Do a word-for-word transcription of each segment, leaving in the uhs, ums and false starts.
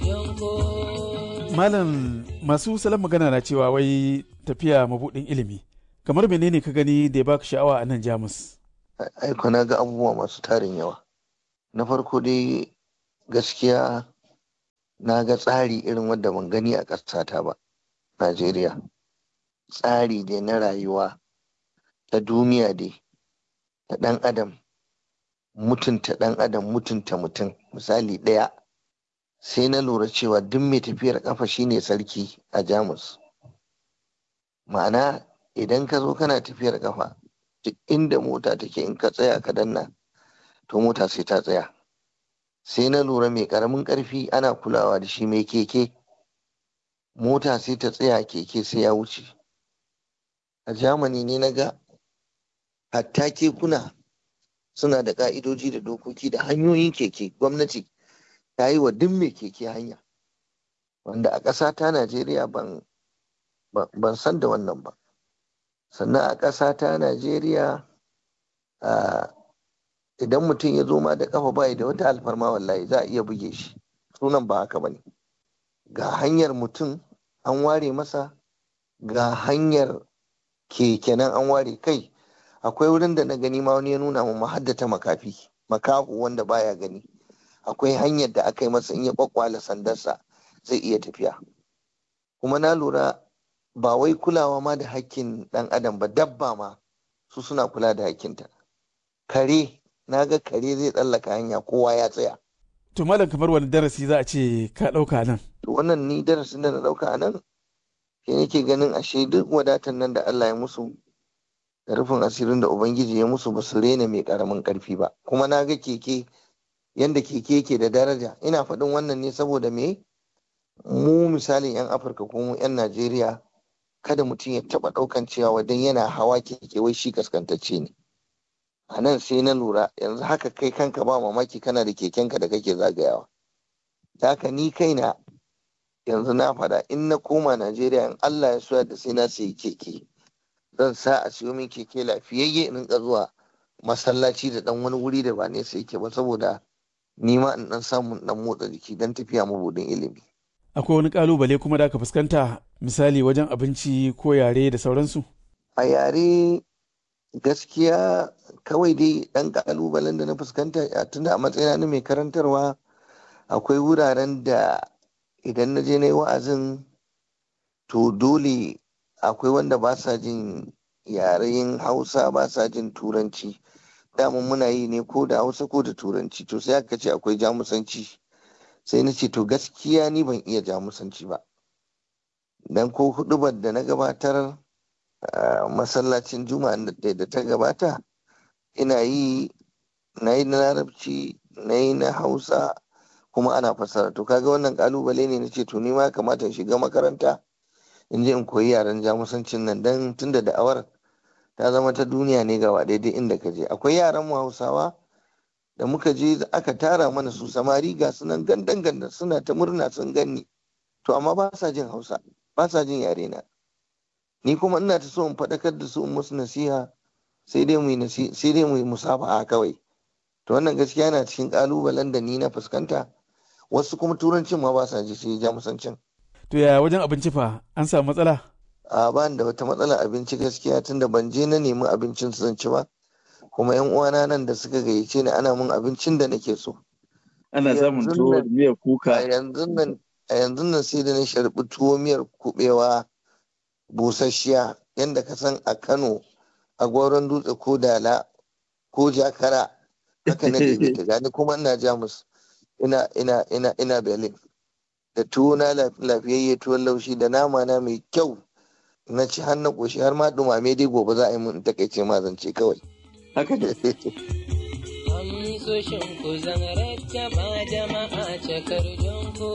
Malam, masu salon magana na cewa wai tafiya mabuɗin ilimi. Kamar menene ka gani da ya baka sha'awa a nan Jamus? Aiko na ga abubuwa masu tarin yawa. Na farko dai gaskiya na ga tsari irin wanda ban gani a ƙasata ba, Najeriya. Tsari dai na rayuwa ta duniya dai, ta ɗan adam, mutunta ɗan adam, mutunta mutum. Misali ɗaya, sai na lura cewa duk mai tafiyar ƙafa shine sarki a Jamus. Ma'ana idan ka zo kana tafiyar ƙafa, duk inda mota take in ka tsaya ka danna, to mota sai ta tsaya. Sai na lura mai ƙaramin ƙarfi ana kulawa da shi, mai keke mota sai ta tsaya, keke sai ya wuce. A Germany ne na ga hatta kekuna suna da ƙa'idoji da dokoki da hanyoyin keke. Gwamnati ta yi wa duk mai keke hanya, wanda a ƙasa ta Najeriya ban, ban san da wannan ba. Sannan a ƙasa ta Najeriya idan mutum ya zo ma da ƙafa bayi da wata alfarma, wallahi za a iya buge shi. Sunan ba haka ba ne. Ga hanyar mutum an ware masa, ga hanyar keke nan an ware. Kai akwai wurin da na gani ma wani ya nuna mu mahaddata makafi, makahu wanda baya gani. Akwai hanyar da aka yi masa in ya kwakwala sandarsa zai iya tafiya. Kuma na lura ba wai kulawa ma da hakkin ɗan adam ba, dabba ma su suna kula da hakkinta. Kare, na ga kare zai tsallaka hanya kowa ya tsaya. To malam, kamar wani darasi za a ce ka ɗauka nan? To wannan ni darasin da na ɗauka a nan, shi nake ganin ashe duk wadatan nan da Allah ya musu da rufin asirin da Ubangiji ya musu ba su rena mai ƙaramin ƙarfi ba. Kuma na ga keke, yanda keke yake da daraja. Ina faɗin wannan ne saboda me? Mu misalin 'yan Afirka ko mu 'yan Najeriya, kada mutum ya taɓa ɗaukan cewa wajen yana hawa keke wai shi kaskantacce ne. A nan sai na lura yanzu haka kai kanka ba mamaki kana da kekenka da kake zagayawa. Ta haka ni kaina yanzu na faɗa in na koma Najeriya, in Allah ya soya da sai na sayi keke. Zan sa a siyo min keke lafiyayye in rinka zuwa masallaci da ɗan wani wuri da ba nesa yake ba, saboda ni ma in ɗan samu ɗan motsa jiki don tafiya mabuɗin ilimi. Akwai wani ƙalubale kuma da aka fuskanta, misali wajen abinci ko yare da sauransu? A yare gaskiya kawai dai ɗan ƙalubalen da na fuskanta tunda a matsayina na mai karantarwa, akwai wuraren da idan na je na yi wa'azin to dole akwai wanda ba sa jin yaren Hausa, ba sa jin Turanci. Dama muna yi ne ko da Hausa ko da Turanci, to sai aka ce akwai Jamusanci. Sai na ce to gaskiya ni ban iya Jamusanci ba. Dan ko huɗubar da na gabatar a masallacin Juma'a da ta gabata, ina yi na yi na Larabci, na yi na Hausa, kuma ana fassara. To kaga wannan kalubale ne. Na ce to ni ma kamata in shiga makaranta in je in koyi yaren Jamusancin nan, dan tunda da'awar ta zama ta duniya ne gaba daidai inda ka je. Akwai yaran mu Hausawa da muka je aka tara mana su, samari ga su nan gandan gandan suna ta murna sun ganni, to amma ba sa jin Hausa, ba sa jin yare na. Ni kuma ina ta so in faɗakar da su in musu nasiha, sai dai mu yi sai dai mu yi musafaha kawai. To wannan gaskiya yana cikin kalubalen da ni na fuskanta. Wasu kuma turancin ma ba sa ji, sai Jamusancin. To ya wajen abinci fa, an samu matsala? A ba da wata matsalar abinci gaskiya, tunda ban je na nemi abincin su zan ci ba. Kuma yan uwana nan da suka gayyace ni ana mun abincin da nake so. Ana samun tuwo da miyar kuka. A yanzu nan a yanzu nan sai da na sharbi tuwo miyar kubewa busasshiya, yanda ka san a Kano a Goron Dutse ko Dala ko Jakara, haka na ɗebe ta. Gani kuma ina Jamus, ina ina ina ina Berlin, da tuwo na lafiyayye, tuwon laushi da nama na mai kyau. Na ci har na ƙoshi, har ma ɗumame dai gobe za a yi mun takaice ma zance kawai. Haka ne. Amsoshin ku zan rattaba jama'a cakar jonko.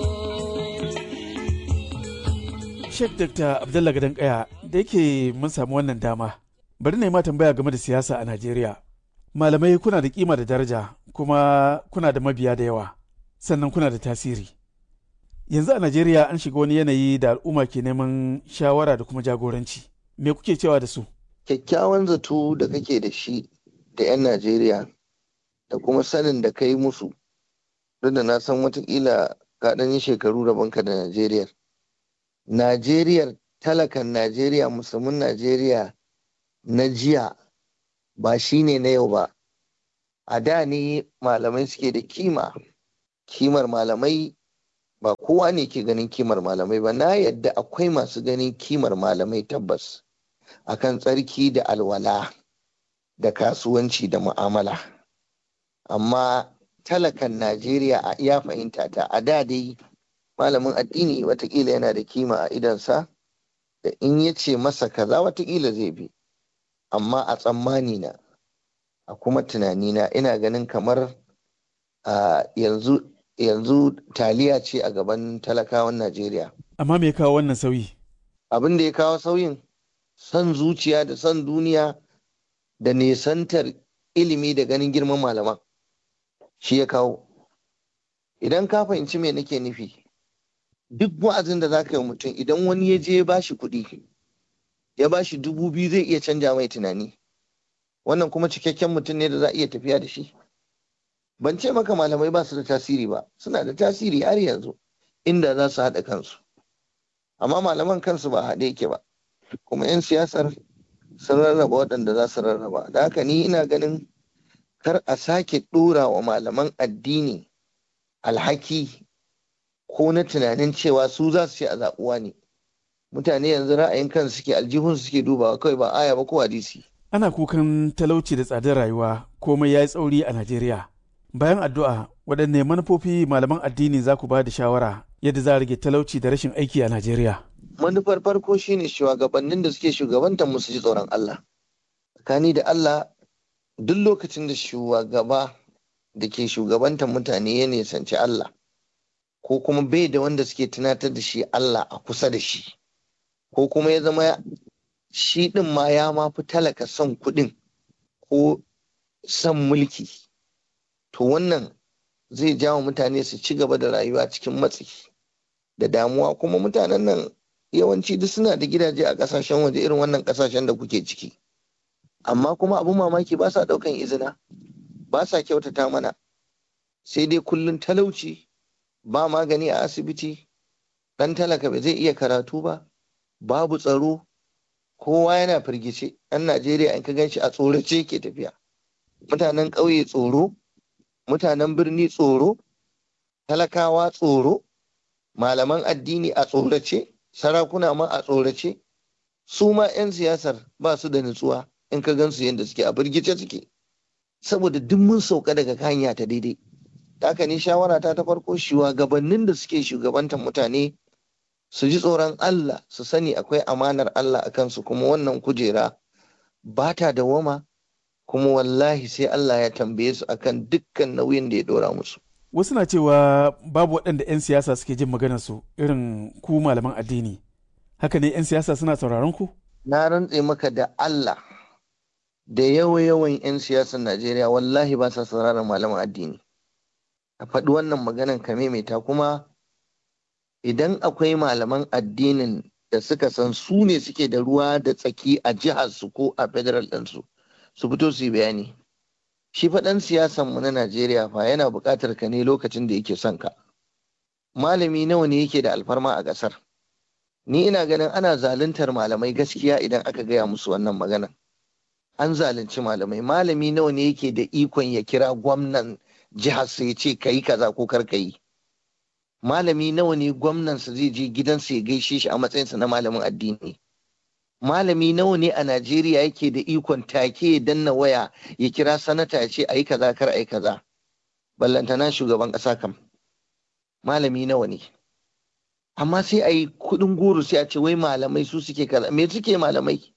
Sheikh Dakta Abdullah Gadan Kaya, da yake mun samu wannan dama, bari na yi ma tambaya game da siyasa a Najeriya. Malamai kuna da kima da daraja, kuma kuna da mabiya da yawa, sannan kuna da tasiri. Yanzu a Najeriya an shiga wani yanayi da al'umma ke neman shawara da kuma jagoranci. Me kuke cewa da su? Kyakkyawan zato da kake da shi da 'yan Najeriya da kuma sanin da kai musu, duk da na san watakila ka ɗan yi shekaru rabonka da Najeriya. Najeriya, talakan Najeriya, musulmin Najeriya na jiya ba shi ne na yau ba. A da ne malamai suke da kima. Kimar malamai ba kowa ne ke ganin kimar malamai ba. Na yadda akwai masu ganin kimar malamai tabbas akan tsarki da alwala da kasuwanci da mu'amala. Amma talakan Najeriya a iya fahimta ta a da dai malamin addini watakila yana da kima a idonsa da in ya ce masa kaza watakila zai bi. Amma a tsammani na a kuma tunani na ina ganin kamar a yanzu yanzu taliya ce a gaban talakawan Najeriya. Amma me ya kawo wannan sauyi? Abin da ya kawo sauyin son zuciya da son duniya da nesantar ilimi da ganin girman malaman shi ya kawo. Idan ka fahimci me nake nufi, duk wa'azin da za ka yi mutum idan wani ya je ya ba shi kuɗi ya ba shi dubu biyu zai iya canja mai tunani. Wannan kuma cikakken mutum ne da za a iya tafiya da shi. Ban ce maka malamai ba su da tasiri ba, suna da tasiri har yanzu inda za su haɗa kansu. Amma malaman kansu ba haɗe yake ba, kuma 'yan siyasar sun rarraba waɗanda za su rarraba. Da haka ni ina ganin kar a sake ɗora wa malaman addini alhaki ko na tunanin cewa su za su ce a zaɓuwa ne. Mutane yanzu ra'ayin kansu suke, aljihun suke dubawa kawai, ba aya ba ko hadisi. Ana kukan talauci da tsadar rayuwa komai ya yi tsauri a Najeriya. Bayan addu'a, waɗanne manufofi malaman addini za ku ba da shawara yadda za a rage talauci da rashin aiki a Najeriya? Manufar farko shine shugabannin da suke shugabantar mu su ji tsoron Allah. Tsakani da Allah, duk lokacin da shugaba da ke shugabantar mutane ya nisanci Allah, ko kuma bai da wanda suke tunatar da shi Allah a kusa da shi, ko kuma ya zama shi ɗin ma ya ma fi talaka son kuɗin ko son mulki, to wannan zai jawo mutane su ci gaba da rayuwa cikin matsi da damuwa. Kuma mutanen nan yawanci duk suna da gidaje a ƙasashen waje irin wannan ƙasashen da kuke ciki, amma kuma abin mamaki ba sa ɗaukan izina, ba sa kyautata mana, sai dai kullum talauci, ba magani a asibiti, ɗan talaka ba zai iya karatu ba, babu tsaro, kowa yana firgice. Ɗan Najeriya in ka gan shi a tsorace ke tafiya. Mutanen ƙauye tsoro, mutanen birni tsoro, talakawa tsoro, malaman addini a tsorace, sarakuna ma a tsorace, su ma 'yan siyasar ba su da nutsuwa in ka gan su yadda suke a firgice suke, saboda duk mun sauka daga hanya ta daidai. Haka ni shawara ta ta farko, shugabannin da suke shugabantar mutane su ji tsoron Allah, su sani akwai amanar Allah a kansu, kuma wannan kujera ba ta dawama, kuma wallahi sai Allah ya tambaye su akan dukkan nauyin da ya dora musu. Wasu na cewa babu waɗanda 'yan siyasa suke jin maganarsu irin ku malaman addini. Haka ne 'yan siyasa suna sauraron ku? Na rantse maka da Allah, da yawa-yawan 'yan siyasar Najeriya wallahi ba sa sauraron malaman addini. A faɗi wannan maganan ka maimaita. Kuma idan akwai malaman addinin da suka san su ne suke da ruwa da tsaki a jiharsu ko a federal ɗinsu, su fito su yi bayani. Shi faɗan siyasanmu na Najeriya fa yana buƙatar ka ne lokacin da yake son ka. Malami nawa ne yake da alfarma a ƙasar? Ni ina ganin ana zaluntar malamai gaskiya idan aka gaya musu wannan magana. An zalunci malamai. Malami nawa ne yake da ikon ya kira gwamnan jihar sa ya ce ka yi kaza ko kar ka yi? Malami nawa ne gwamnansa zai je gidansa ya gaishe shi a matsayinsa na malamin addini? Malami nawa ne a Najeriya yake da ikon take ya danna waya ya kira sanata ya ce a yi kaza kar a yi kaza? Ballantana shugaban ƙasa kam. Malami nawa ne? Amma sai a yi kuɗin goro sai a ce wai malamai su suke kaza. Me suke malamai?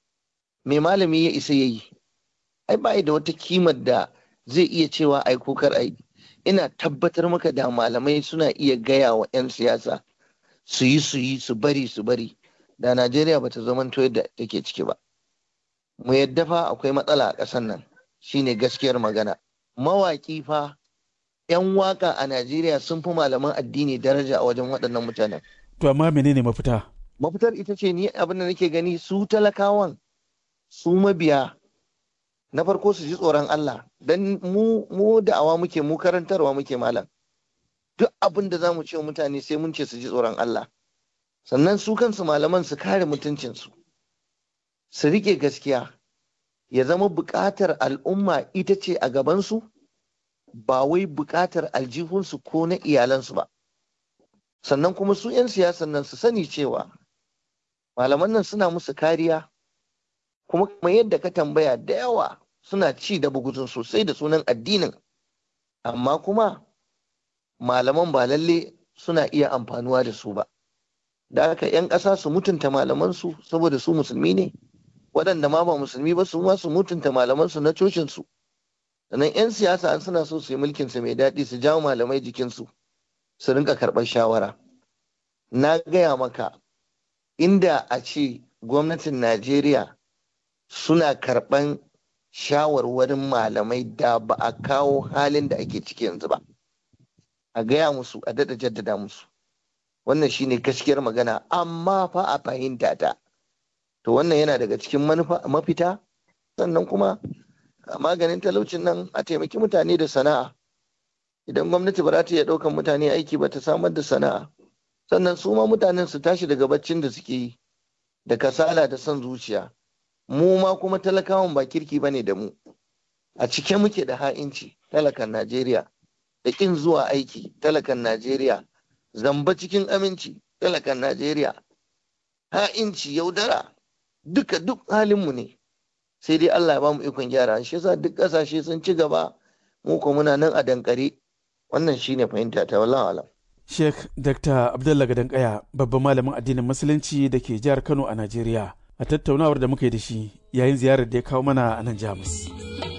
Me malami ya isa ya yi? Ai ba da wata kimar da zai iya cewa ai ko kar ai. Ina tabbatar maka da malamai suna iya gaya wa 'yan siyasa su yi su yi su bari su bari, da Najeriya bata zamanto yadda take ciki ba. Mu yadda fa akwai matsala a ƙasar nan, shine gaskiyar magana. Mawaƙi fa 'yan waka a Najeriya sun fi malaman addini daraja a wajen waɗannan mutanen. To amma menene mafita? Mafitar ita ce ni abin da nake gani, su talakawan, su mabiya, na farko su ji tsoron Allah, dan mu mu da'awa muke, mu karantarwa muke malam. duk abin da za mu ce mutane sai mun ce su ji tsoron Allah. Sannan su kansu malaman su kare mutuncinsu, su riƙe gaskiya, ya zama buƙatar al'umma ita ce a gabansu, ba wai buƙatar aljihunsu ko na iyalansu ba. Sannan kuma su 'yan siyasan nan su sani cewa malaman nan suna musu kariya, kuma kamar yadda ka tambaya da yawa suna ci da bugutun sosai da sunan addinin, amma kuma malaman ba lalle suna iya amfanuwa da su ba. Da haka 'yan ƙasa su mutunta malamansu saboda su musulmi ne, waɗanda ma ba musulmi ba su ma su mutunta malamansu na cocinsu. Sannan 'yan siyasa an suna so su yi mulkinsu mai daɗi su jawo malamai jikinsu su rinka karɓar shawara. Na gaya maka, inda a ce gwamnatin Najeriya suna karɓan shawarwarin malamai da ba a kawo halin da ake ciki yanzu ba. A gaya musu, a daɗa jaddada musu. Wannan shine gaskiyar magana, amma fa a fahimta ta. To wannan yana daga cikin mafita. Sannan kuma maganin talaucin nan a taimaki mutane da sana'a. Idan gwamnati ba za ta iya ɗaukan mutane aiki ba, ta samar da sana'a. Sannan su ma mutanen su tashi daga baccin da suke yi, da kasala da son zuciya. Mu ma kuma talakawan ba kirki ba ne da mu. A cike muke da ha'inci, talakan Najeriya, da ƙin zuwa aiki, talakan Najeriya, zamba cikin aminci, talakan Najeriya, ha'inci, yaudara, duka duk halinmu ne. Sai dai Allah ya ba mu ikon gyara. Shi yasa duk ƙasashe sun ci gaba, mu ko muna nan a dankare. Wannan shine fahimta ta, wallahi alam. Sheikh Doctor Abdullah Gadan Kaya, babban malamin addinin Musulunci da ke jihar Kano a Najeriya, a tattaunawar da muka yi da shi yayin ziyarar da ya kawo mana a nan Jamus.